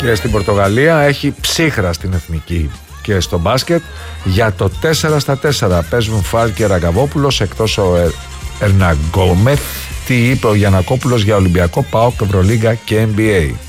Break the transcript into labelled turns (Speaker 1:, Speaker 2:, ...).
Speaker 1: Και στην Πορτογαλία έχει ψύχρα στην εθνική και στο μπάσκετ. Για το 4-4 παίζουν Φαλ και Ραγκαβόπουλος, εκτός ο Ερναγκόμεθ. Τι είπε ο Γιαννακόπουλος για Ολυμπιακό, ΠΑΟΚ, Ευρωλίγκα και NBA.